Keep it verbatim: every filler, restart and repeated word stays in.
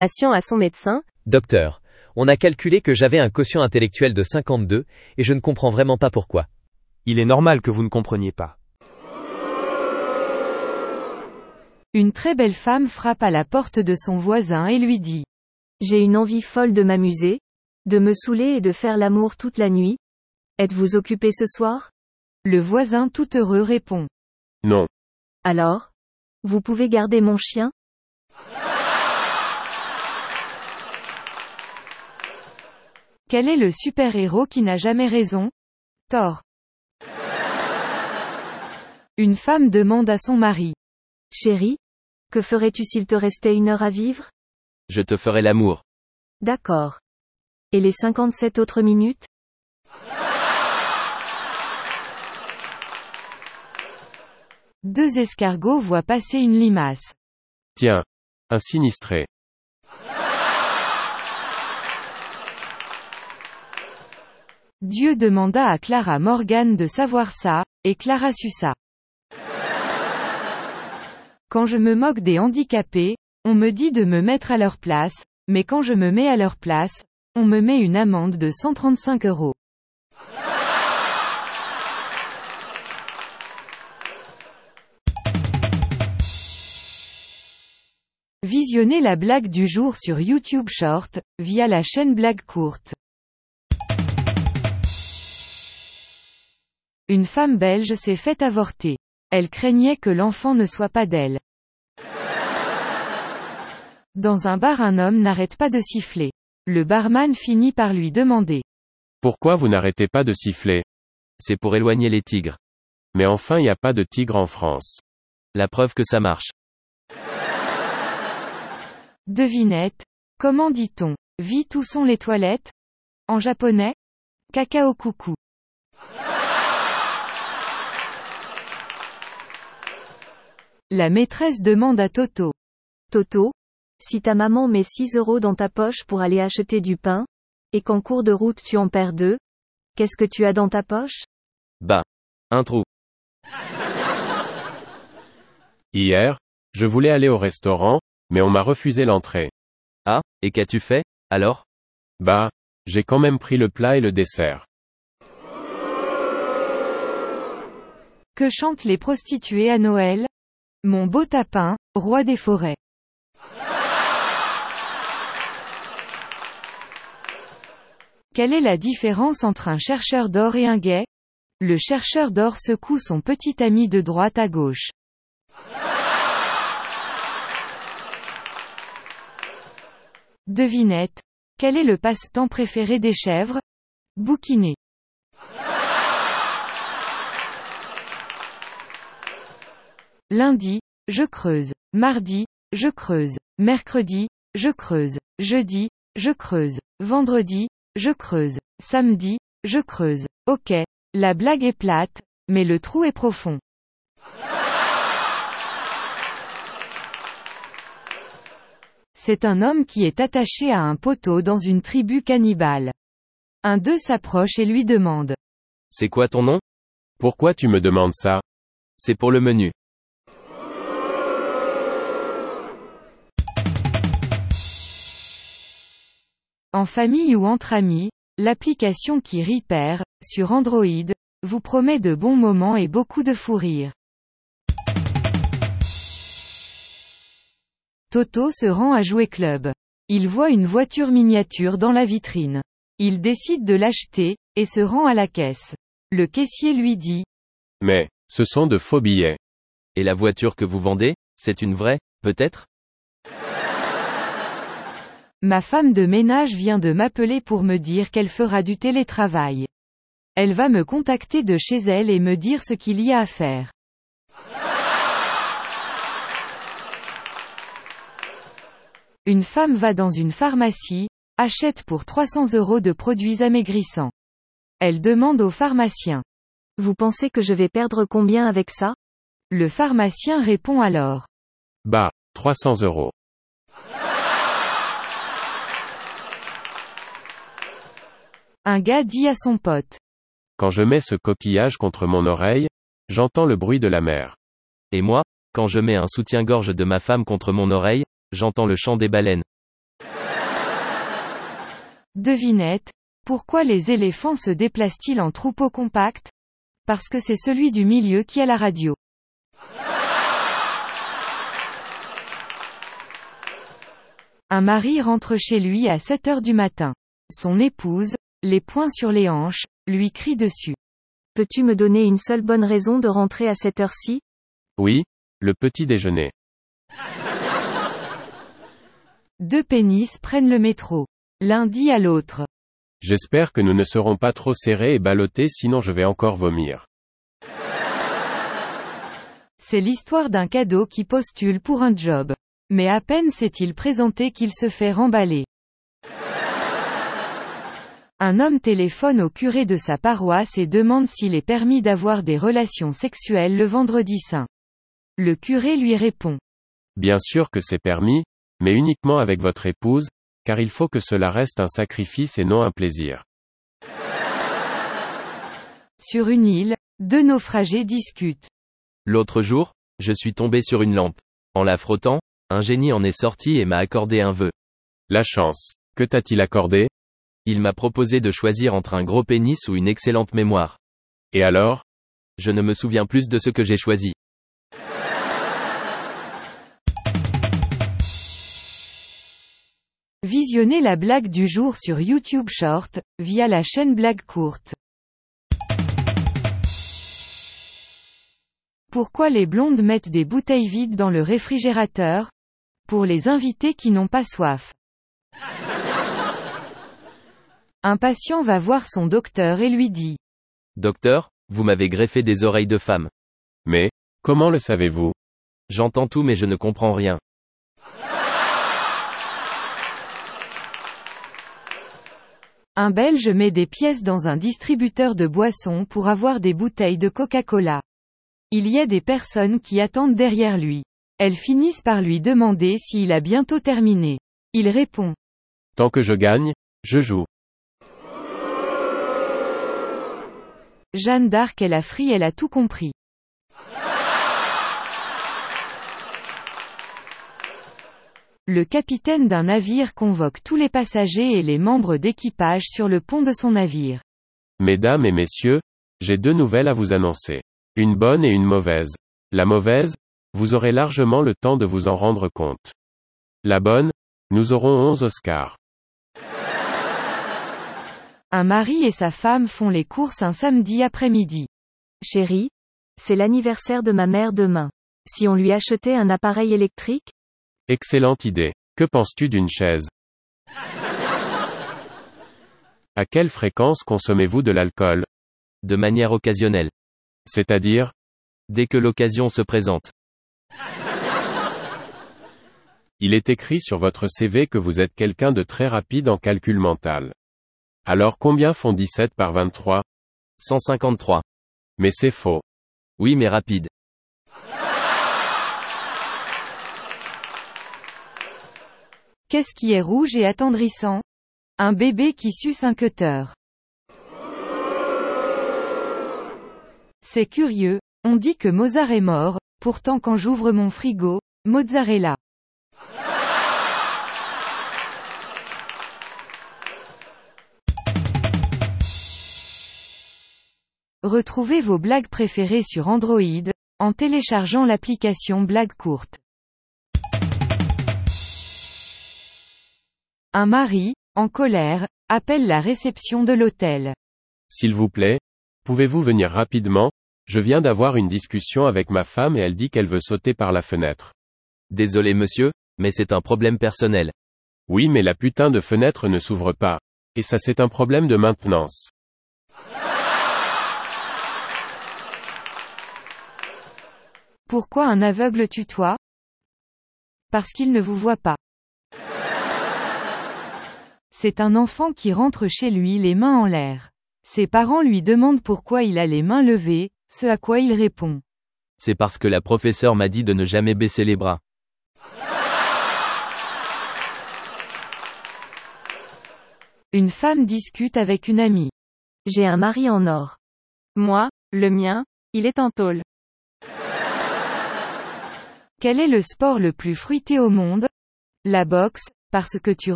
Patient à son médecin. Docteur, on a calculé que j'avais un quotient intellectuel de cinquante-deux, et je ne comprends vraiment pas pourquoi. Il est normal que vous ne compreniez pas. Une très belle femme frappe à la porte de son voisin et lui dit : J'ai une envie folle de m'amuser, de me saouler et de faire l'amour toute la nuit. Êtes-vous occupé ce soir ? Le voisin tout heureux répond : Non. Alors ? Vous pouvez garder mon chien ? Quel est le super-héros qui n'a jamais raison ? Thor. Une femme demande à son mari : Chérie, que ferais-tu s'il te restait une heure à vivre ? Je te ferai l'amour. D'accord. Et les cinquante-sept autres minutes ? Deux escargots voient passer une limace. Tiens, un sinistré. Dieu demanda à Clara Morgan de savoir ça, et Clara sut ça. Quand je me moque des handicapés, on me dit de me mettre à leur place, mais quand je me mets à leur place, on me met une amende de cent trente-cinq euros. Visionnez la blague du jour sur YouTube Short, via la chaîne Blague Courte. Une femme belge s'est fait avorter. Elle craignait que l'enfant ne soit pas d'elle. Dans un bar, un homme n'arrête pas de siffler. Le barman finit par lui demander : Pourquoi vous n'arrêtez pas de siffler ? C'est pour éloigner les tigres. Mais enfin il n'y a pas de tigre en France. La preuve que ça marche. Devinette. Comment dit-on « vite où sont les toilettes » en japonais ? Cacao coucou. La maîtresse demande à Toto : Toto, si ta maman met six euros dans ta poche pour aller acheter du pain, et qu'en cours de route tu en perds deux, qu'est-ce que tu as dans ta poche ? Bah, un trou. Hier, je voulais aller au restaurant, mais on m'a refusé l'entrée. Ah, et qu'as-tu fait, alors ? Bah, j'ai quand même pris le plat et le dessert. Que chantent les prostituées à Noël ? Mon beau tapin, roi des forêts. Quelle est la différence entre un chercheur d'or et un gay ? Le chercheur d'or secoue son petit ami de droite à gauche. Devinette. Quel est le passe-temps préféré des chèvres ? Bouquiner. Lundi, je creuse. Mardi, je creuse. Mercredi, je creuse. Jeudi, je creuse. Vendredi, je creuse. Samedi, je creuse. Ok, la blague est plate, mais le trou est profond. C'est un homme qui est attaché à un poteau dans une tribu cannibale. Un d'eux s'approche et lui demande : C'est quoi ton nom ? Pourquoi tu me demandes ça ? C'est pour le menu. En famille ou entre amis, l'application qui rit perd, sur Android, vous promet de bons moments et beaucoup de fou rire. Toto se rend à Jouet Club. Il voit une voiture miniature dans la vitrine. Il décide de l'acheter, et se rend à la caisse. Le caissier lui dit : Mais, ce sont de faux billets. Et la voiture que vous vendez, c'est une vraie, peut-être ? Ma femme de ménage vient de m'appeler pour me dire qu'elle fera du télétravail. Elle va me contacter de chez elle et me dire ce qu'il y a à faire. Une femme va dans une pharmacie, achète pour trois cents euros de produits amaigrissants. Elle demande au pharmacien : Vous pensez que je vais perdre combien avec ça ? Le pharmacien répond alors : Bah, trois cents euros. Un gars dit à son pote : Quand je mets ce coquillage contre mon oreille, j'entends le bruit de la mer. Et moi, quand je mets un soutien-gorge de ma femme contre mon oreille, j'entends le chant des baleines. Devinette, pourquoi les éléphants se déplacent-ils en troupeau compact? Parce que c'est celui du milieu qui a la radio. Un mari rentre chez lui à sept heures du matin. Son épouse, les poings sur les hanches, lui crie dessus. Peux-tu me donner une seule bonne raison de rentrer à cette heure-ci? Oui, le petit déjeuner. Deux pénis prennent le métro. L'un dit à l'autre. J'espère que nous ne serons pas trop serrés et ballottés sinon je vais encore vomir. C'est l'histoire d'un cadeau qui postule pour un job. Mais à peine s'est-il présenté qu'il se fait remballer. Un homme téléphone au curé de sa paroisse et demande s'il est permis d'avoir des relations sexuelles le vendredi saint. Le curé lui répond. Bien sûr que c'est permis, mais uniquement avec votre épouse, car il faut que cela reste un sacrifice et non un plaisir. Sur une île, deux naufragés discutent. L'autre jour, je suis tombé sur une lampe. En la frottant, un génie en est sorti et m'a accordé un vœu. La chance. Que t'a-t-il accordé? Il m'a proposé de choisir entre un gros pénis ou une excellente mémoire. Et alors? Je ne me souviens plus de ce que j'ai choisi. Visionnez la blague du jour sur YouTube Short, via la chaîne Blague Courte. Pourquoi les blondes mettent des bouteilles vides dans le réfrigérateur? Pour les invités qui n'ont pas soif. Un patient va voir son docteur et lui dit. Docteur, vous m'avez greffé des oreilles de femme. Mais, comment le savez-vous? J'entends tout mais je ne comprends rien. Un Belge met des pièces dans un distributeur de boissons pour avoir des bouteilles de Coca-Cola. Il y a des personnes qui attendent derrière lui. Elles finissent par lui demander s'il a bientôt terminé. Il répond. Tant que je gagne, je joue. Jeanne d'Arc est la frie, elle a tout compris. Le capitaine d'un navire convoque tous les passagers et les membres d'équipage sur le pont de son navire. Mesdames et messieurs, j'ai deux nouvelles à vous annoncer. Une bonne et une mauvaise. La mauvaise, vous aurez largement le temps de vous en rendre compte. La bonne, nous aurons onze Oscars. Un mari et sa femme font les courses un samedi après-midi. Chérie, c'est l'anniversaire de ma mère demain. Si on lui achetait un appareil électrique? Excellente idée. Que penses-tu d'une chaise? À quelle fréquence consommez-vous de l'alcool? De manière occasionnelle. C'est-à-dire? Dès que l'occasion se présente. Il est écrit sur votre C V que vous êtes quelqu'un de très rapide en calcul mental. Alors combien font dix-sept par vingt-trois? cent cinquante-trois. Mais c'est faux. Oui mais rapide. Qu'est-ce qui est rouge et attendrissant? Un bébé qui suce un cutter. C'est curieux, on dit que Mozart est mort, pourtant quand j'ouvre mon frigo, mozzarella. Retrouvez vos blagues préférées sur Android, en téléchargeant l'application Blague Courte. Un mari, en colère, appelle la réception de l'hôtel. S'il vous plaît, pouvez-vous venir rapidement? Je viens d'avoir une discussion avec ma femme et elle dit qu'elle veut sauter par la fenêtre. Désolé monsieur, mais c'est un problème personnel. Oui mais la putain de fenêtre ne s'ouvre pas. Et ça c'est un problème de maintenance. Pourquoi un aveugle tutoie? Parce qu'il ne vous voit pas. C'est un enfant qui rentre chez lui les mains en l'air. Ses parents lui demandent pourquoi il a les mains levées, ce à quoi il répond. C'est parce que la professeure m'a dit de ne jamais baisser les bras. Une femme discute avec une amie. J'ai un mari en or. Moi, le mien, il est en tôle. Quel est le sport le plus fruité au monde? La boxe, parce que tu